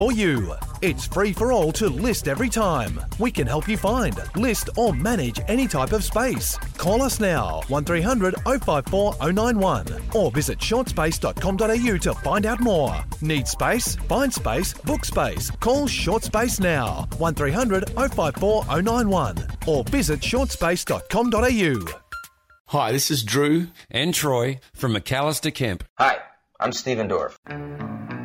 for you. It's free for all to list every time. We can help you find, list or manage any type of space. Call us now, 1300 054 091 or visit shortspace.com.au to find out more. Need space? Find space, book space. Call Short Space now, 1300 054 091 or visit shortspace.com.au. Hi, this is Drew and Troy from McAllister Kemp. Hi, I'm Stephen Dorff.